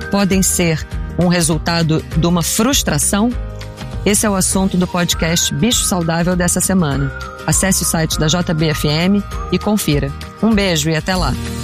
podem ser um resultado de uma frustração? Esse é o assunto do podcast Bicho Saudável dessa semana. Acesse o site da JBFM e confira. Um beijo e até lá!